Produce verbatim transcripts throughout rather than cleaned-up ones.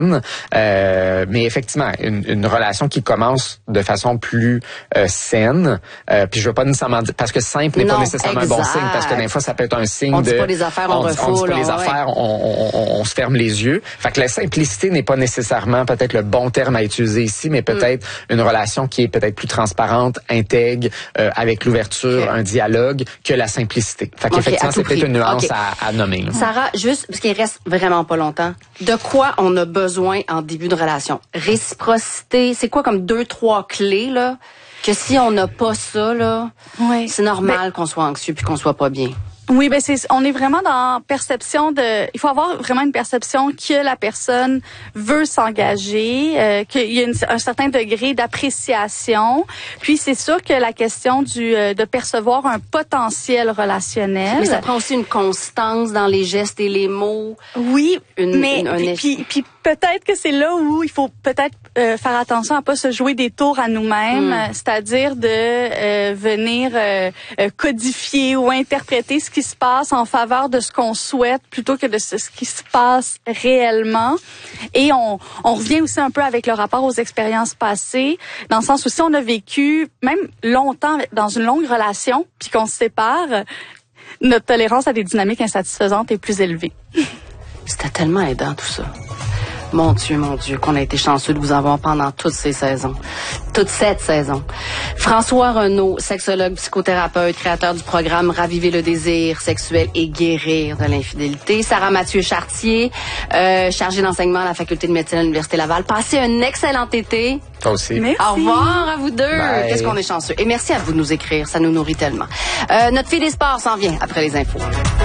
Euh, mais effectivement, une, une relation qui commence de façon plus euh, saine. Euh, puis je veux pas nécessairement dire parce que simple n'est non, pas nécessairement exact. un bon signe, parce que des fois ça peut être un signe on de dit pas les affaires, on, on refoule, on dit pas les ouais. affaires, on, on, on se ferme les yeux. Fait que la simplicité n'est pas nécessairement peut-être le bon terme à utiliser ici, mais peut-être mm. une relation qui est peut-être plus transparente, intègre, euh, avec l'ouverture, okay. un dialogue, que la simplicité. Fait qu'effectivement, okay, c'est peut-être une nuance okay. à, à nommer. Là. Sarah, juste parce qu'il reste vraiment pas longtemps, de quoi on a besoin en début de relation? Réciprocité, c'est quoi comme deux, trois clés, là? Que si on n'a pas ça, là, oui. c'est normal ben, qu'on soit anxieux puis qu'on soit pas bien. Oui, ben c'est, on est vraiment dans perception de, il faut avoir vraiment une perception que la personne veut s'engager, euh, qu'il y a une, un certain degré d'appréciation. Puis c'est sûr que la question du, euh, de percevoir un potentiel relationnel. Mais ça prend aussi une constance dans les gestes et les mots. Oui, une, mais une, puis, puis, puis peut-être que c'est là où il faut peut-être euh, faire attention à pas se jouer des tours à nous-mêmes, mm. c'est-à-dire de euh, venir euh, codifier ou interpréter ce qui se passe en faveur de ce qu'on souhaite plutôt que de ce, ce qui se passe réellement. Et on, on revient aussi un peu avec le rapport aux expériences passées, dans le sens où si on a vécu même longtemps dans une longue relation puis qu'on se sépare, notre tolérance à des dynamiques insatisfaisantes est plus élevée. C'était tellement aidant tout ça. Mon Dieu, mon Dieu, qu'on a été chanceux de vous avoir pendant toutes ces saisons. Toute cette saison. François Renaud, sexologue, psychothérapeute, créateur du programme Raviver le désir sexuel et guérir de l'infidélité. Sarah Mathieu-Chartier, euh, chargée d'enseignement à la Faculté de médecine à l'Université Laval. Passez un excellent été. Toi aussi. Merci. Au revoir à vous deux. Bye. Qu'est-ce qu'on est chanceux. Et merci à vous de nous écrire. Ça nous nourrit tellement. Euh, notre fille des sports s'en vient après les infos.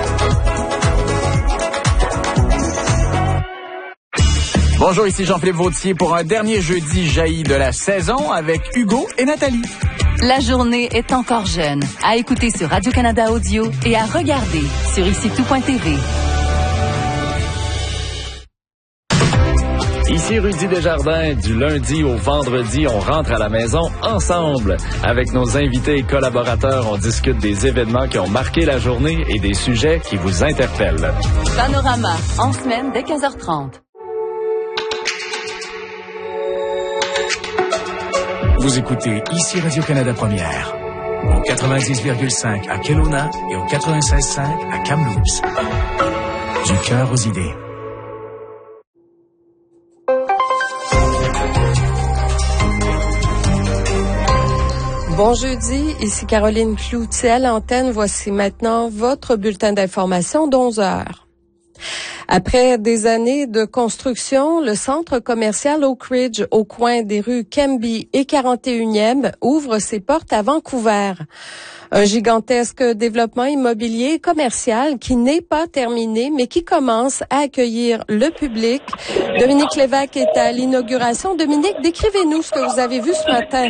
Bonjour, ici Jean-Philippe Vautier pour un dernier jeudi jailli de la saison avec Hugo et Nathalie. La journée est encore jeune. À écouter sur Radio-Canada Audio et à regarder sur ici tout point t v. Ici Rudy Desjardins. Du lundi au vendredi, on rentre à la maison ensemble. Avec nos invités et collaborateurs, on discute des événements qui ont marqué la journée et des sujets qui vous interpellent. Panorama, en semaine dès quinze heures trente. Vous écoutez ici Radio-Canada Première, au quatre-vingt-dix virgule cinq à Kelowna et au quatre-vingt-seize virgule cinq à Kamloops. Du cœur aux idées. Bon jeudi, ici Caroline Cloutier à l'antenne. Voici maintenant votre bulletin d'information d'onze heures. Après des années de construction, le centre commercial Oak Ridge, au coin des rues Kemby et quarante et unième, ouvre ses portes à Vancouver. Un gigantesque développement immobilier et commercial qui n'est pas terminé, mais qui commence à accueillir le public. Dominique Lévesque est à l'inauguration. Dominique, décrivez-nous ce que vous avez vu ce matin.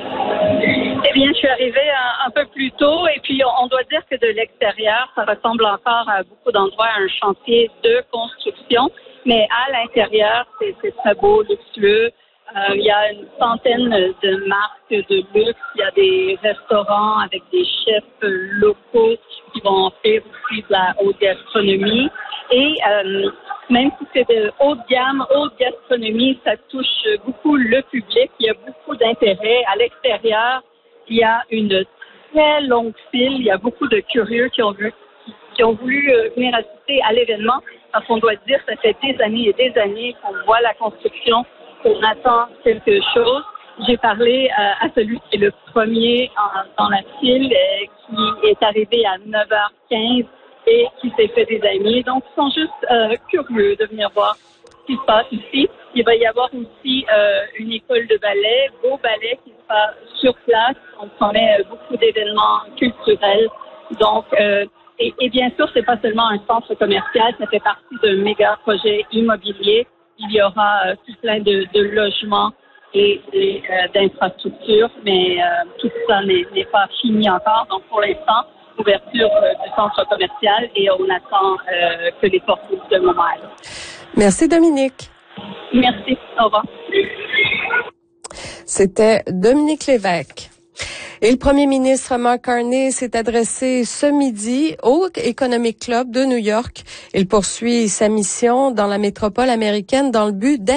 Eh bien, je suis arrivée un, un peu plus tôt et puis on, on doit dire que de l'extérieur, ça ressemble encore à beaucoup d'endroits à un chantier de construction, mais à l'intérieur, c'est, c'est très beau, luxueux. Euh, il y a une centaine de marques de luxe. Il y a des restaurants avec des chefs locaux qui vont offrir aussi de la haute gastronomie. Et euh, même si c'est de haute gamme, haute gastronomie, ça touche beaucoup le public. Il y a beaucoup d'intérêt. À l'extérieur, il y a une très longue file. Il y a beaucoup de curieux qui ont vu, qui ont voulu venir assister à l'événement. Parce qu'on doit dire, ça fait des années et des années qu'on voit la construction, qu'on attend quelque chose. J'ai parlé euh, à celui qui est le premier en, dans la file, euh, qui est arrivé à neuf heures quinze et qui s'est fait des amis. Donc, ils sont juste euh, curieux de venir voir ce qui se passe ici. Il va y avoir aussi euh, une école de ballet, beau ballet, qui sera sur place. On promet beaucoup d'événements culturels. Donc, euh, et, et bien sûr, c'est pas seulement un centre commercial, ça fait partie d'un méga projet immobilier. Il y aura euh, tout plein de, de logements et, et euh, d'infrastructures, mais euh, tout ça n'est, n'est pas fini encore. Donc, pour l'instant, ouverture euh, du centre commercial et on attend euh, que les portes ouvrent de moment à l'autre. Merci, Dominique. Merci. Au revoir. C'était Dominique Lévesque. Et le premier ministre Mark Carney s'est adressé ce midi au Economic Club de New York. Il poursuit sa mission dans la métropole américaine dans le but